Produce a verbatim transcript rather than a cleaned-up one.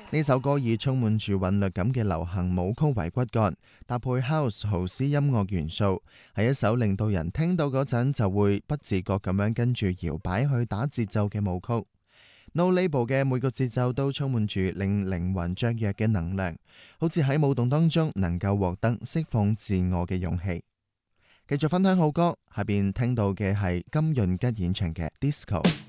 呢首歌以充滿住韻律感嘅流行舞曲為骨幹，搭配 House 豪斯音樂元素，係一首令到人聽到嗰陣就會不自覺咁樣跟住搖擺去打節奏嘅舞曲。No Label 嘅每個節奏都充滿住令靈魂雀躍嘅能量，好似喺舞動當中能夠獲得釋放自我嘅勇氣。繼續分享好歌，下邊聽到嘅係金潤吉演唱嘅 Disco。